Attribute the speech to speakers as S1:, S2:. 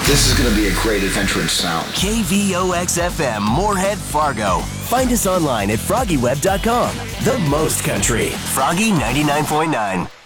S1: This is going to be a great adventure in sound.
S2: KVOX-FM, Moorhead, Fargo. Find us online at FroggyWeb.com. The most country. Froggy 99.9.